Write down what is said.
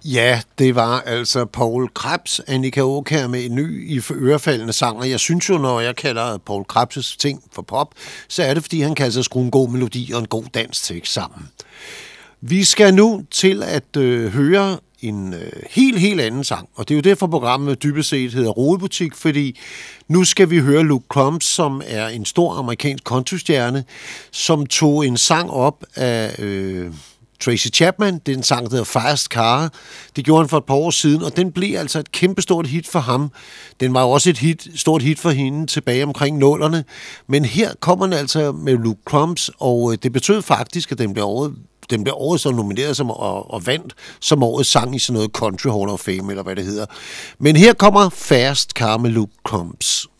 Ja, det var altså Poul Krebs, Annika Aakjær med en ny i ørefaldende sang, og jeg synes jo, når jeg kalder Poul Krebs' ting for pop, så er det, fordi han kan altså skrue en god melodi og en god danstekst sammen. Vi skal nu til at høre en helt anden sang, og det er jo derfor programmet dybest set hedder Rodebutik, fordi nu skal vi høre Luke Combs, som er en stor amerikansk countrystjerne, som tog en sang op af Tracy Chapman. Det er en sang, der hedder Fast Car. Det gjorde han for et par år siden, og den blev altså et kæmpestort hit for ham. Den var jo også et stort hit for hende tilbage omkring 00'erne, men her kommer den altså med Luke Combs, og det betød faktisk, at den blev året så nomineret som, og vandt som årets sang i sådan noget Country Hall of Fame, eller hvad det hedder. Men her kommer Fast Car med Luke Combs.